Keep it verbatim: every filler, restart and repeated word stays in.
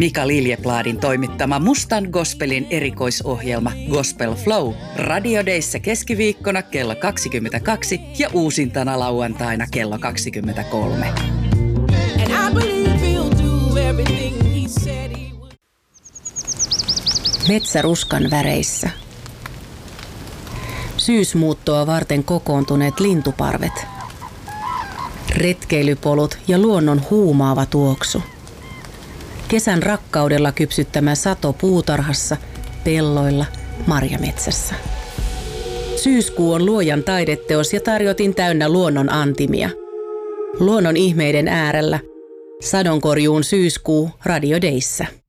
Mika Liljepladin toimittama Mustan gospelin erikoisohjelma Gospel Flow Radio Dayssä keskiviikkona kello kaksikymmentäkaksi ja uusintana lauantaina kello kaksikymmentäkolme. Metsäruskan väreissä. Syysmuuttoa varten kokoontuneet lintuparvet. Retkeilypolut ja luonnon huumaava tuoksu. Kesän rakkaudella kypsyttämä sato puutarhassa, pelloilla, marjametsässä. Syyskuu on luojan taideteos ja tarjotin täynnä luonnon antimia. Luonnon ihmeiden äärellä. Sadonkorjuun syyskuu Radio Dayssä.